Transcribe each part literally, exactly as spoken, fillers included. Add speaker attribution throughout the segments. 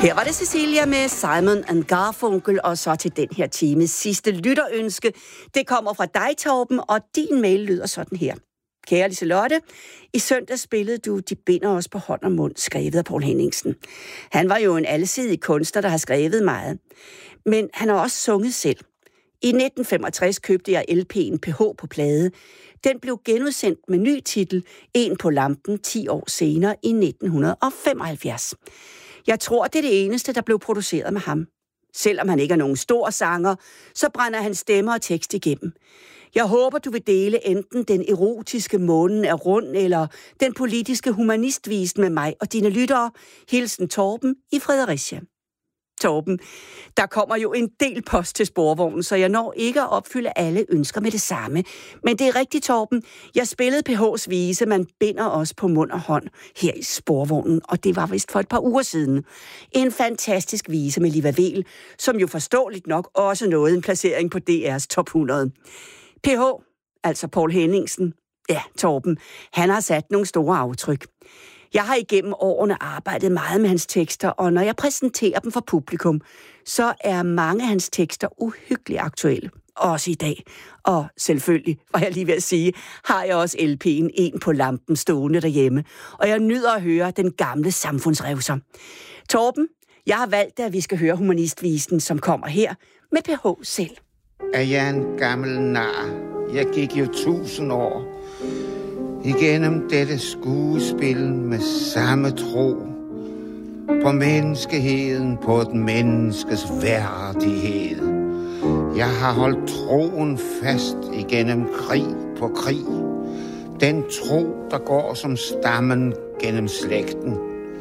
Speaker 1: Her var det Cecilia med Simon and Garfunkel, og så til den her times sidste lytterønske. Det kommer fra dig, Torben, og din mail lyder sådan her. Kære Liselotte, i søndag spillede du De binder os på hånd og mund, skrevet af Poul Henningsen. Han var jo en alsidig kunstner, der har skrevet meget. Men han har også sunget selv. I nitten femogtres købte jeg L P'en P H på plade. Den blev genudsendt med ny titel, En på lampen, ti år senere i nitten femoghalvfjerds. Jeg tror, det er det eneste, der blev produceret med ham. Selvom han ikke er nogen stor sanger, så brænder hans stemme og tekst igennem. Jeg håber, du vil dele enten den erotiske Månen er rund, eller den politiske humanistvisen med mig og dine lyttere. Hilsen Torben i Fredericia. Torben, der kommer jo en del post til Sporvognen, så jeg når ikke at opfylde alle ønsker med det samme. Men det er rigtigt, Torben. Jeg spillede P H's vise, Man binder os på mund og hånd her i Sporvognen, og det var vist for et par uger siden. En fantastisk vise med Liva Weel, som jo forståeligt nok også nåede en placering på D R's top hundrede. P H, altså Poul Henningsen, ja, Torben, han har sat nogle store aftryk. Jeg har igennem årene arbejdet meget med hans tekster, og når jeg præsenterer dem for publikum, så er mange af hans tekster uhyggeligt aktuelle. Også i dag. Og selvfølgelig, var jeg lige ved at sige, har jeg også L P'en En på lampen stående derhjemme. Og jeg nyder at høre den gamle samfundsrevser. Torben, jeg har valgt, at vi skal høre humanistvisen, som kommer her med P H selv.
Speaker 2: Er jeg en gammel nar? Jeg gik jo tusind år igennem dette skuespil med samme tro på menneskeheden, på et menneskes værdighed. Jeg har holdt troen fast igennem krig på krig. Den tro, der går som stammen gennem slægten.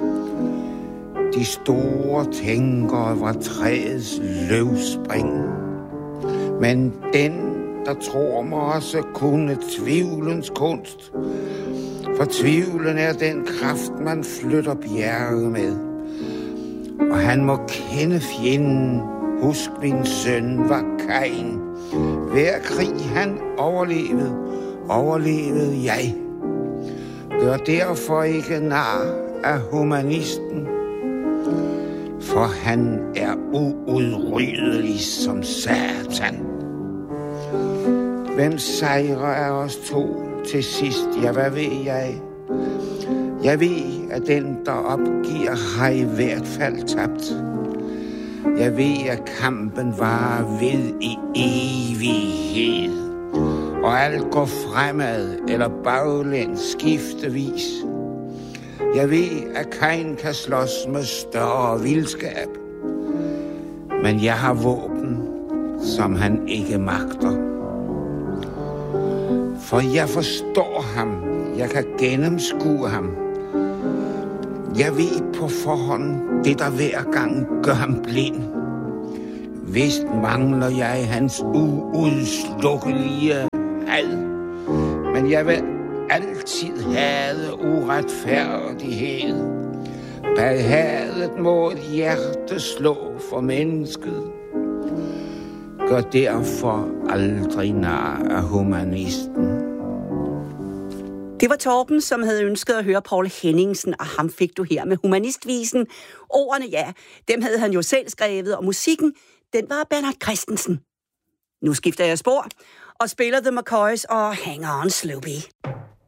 Speaker 2: De store tænkere var træets løvspring. Men den, der tror må også kunne tvivlens kunst. For tvivlen er den kraft, man flytter bjerge med. Og han må kende fjenden. Husk, min søn var Kain. Hver krig han overlevede, overlevede jeg. Gør derfor ikke nar af humanisten. For han er uudryddelig som satan. Hvem sejrer af os to til sidst? Ja, hvad ved jeg? Jeg ved, at den, der opgiver, har i hvert fald tabt. Jeg ved, at kampen varer ved i evighed. Og alt går fremad eller baglæns skiftevis. Jeg ved, at Kain kan slås med større vildskab. Men jeg har våben, som han ikke magter. For jeg forstår ham. Jeg kan gennemskue ham. Jeg ved på forhånd, det der hver gang gør ham blind. Vist mangler jeg hans uudslukkelige had. Men jeg vil altid have uretfærdighed. Bag hadet må et hjerte slå for mennesket. Gør derfor aldrig nar af humanisten.
Speaker 1: Det var Torben, som havde ønsket at høre Poul Henningsen, og ham fik du her med humanistvisen. Ordene, ja, dem havde han jo selv skrevet, og musikken, den var Bernhard Christensen. Nu skifter jeg spor og spiller The McCoys og Hang On Sloopy.